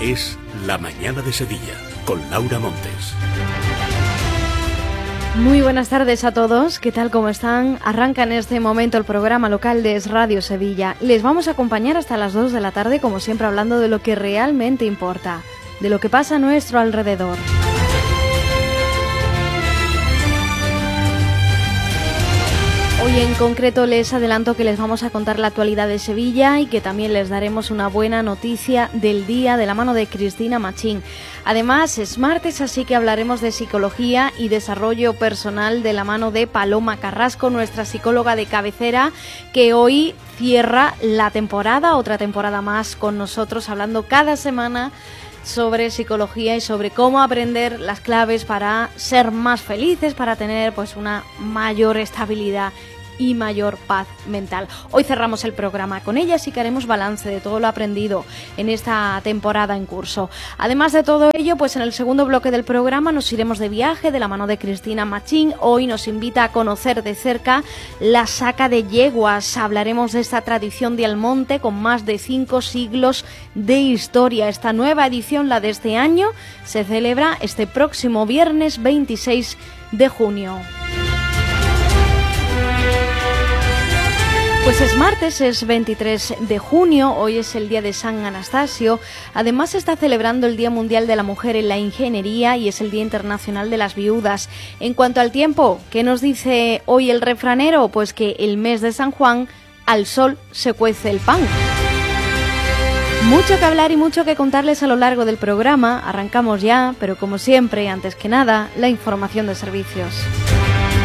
Es La Mañana de Sevilla, con Laura Montes. Muy buenas tardes a todos, ¿qué tal? ¿Cómo están? Arranca en este momento el programa local de Es Radio Sevilla. Les vamos a acompañar hasta las 2 de la tarde, como siempre, hablando de lo que realmente importa, de lo que pasa a nuestro alrededor. Hoy en concreto les adelanto que les vamos a contar la actualidad de Sevilla y que también les daremos una buena noticia del día de la mano de Cristina Machín. Además es martes, así que hablaremos de psicología y desarrollo personal de la mano de Paloma Carrasco, nuestra psicóloga de cabecera, que hoy cierra la temporada, otra temporada más con nosotros, hablando cada semana sobre psicología y sobre cómo aprender las claves para ser más felices, para tener pues una mayor estabilidad y mayor paz mental. Hoy cerramos el programa con ellas y que haremos balance de todo lo aprendido en esta temporada en curso. Además de todo ello, pues en el segundo bloque del programa nos iremos de viaje de la mano de Cristina Machín. Hoy nos invita a conocer de cerca la saca de yeguas. Hablaremos de esta tradición de Almonte con más de 5 siglos de historia. Esta nueva edición, la de este año, se celebra este próximo viernes 26 de junio. Pues es martes, es 23 de junio, hoy es el día de San Anastasio. Además se está celebrando el Día Mundial de la Mujer en la Ingeniería y es el Día Internacional de las Viudas. En cuanto al tiempo, ¿qué nos dice hoy el refranero? Pues que el mes de San Juan, al sol se cuece el pan. Mucho que hablar y mucho que contarles a lo largo del programa. Arrancamos ya, pero como siempre, antes que nada, la información de servicios.